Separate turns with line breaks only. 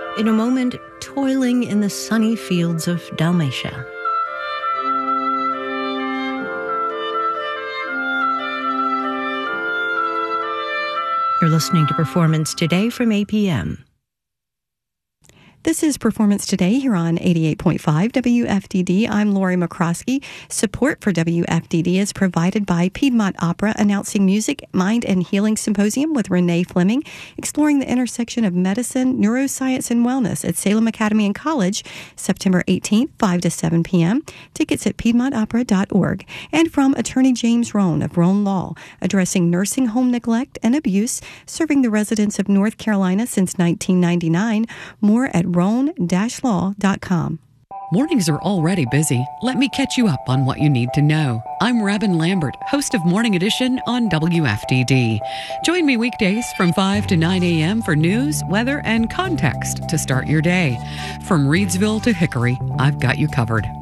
in a moment toiling in the sunny fields of Dalmatia. You're listening to Performance Today from APM.
This is Performance Today here on 88.5 WFDD. I'm Lori McCroskey. Support for WFDD is provided by Piedmont Opera, announcing Music, Mind, and Healing Symposium with Renee Fleming, exploring the intersection of medicine, neuroscience, and wellness at Salem Academy and College, September 18th, 5 to 7 p.m. Tickets at piedmontopera.org. And from Attorney James Rohn of Rohn Law, addressing nursing home neglect and abuse, serving the residents of North Carolina since 1999. More at rohn-law.com.
Mornings are already busy. Let me catch you up on what you need to know. I'm Robin Lambert, host of Morning Edition on WFDD. Join me weekdays from 5 to 9 a.m. for news, weather, and context to start your day. From Reidsville to Hickory, I've got you covered.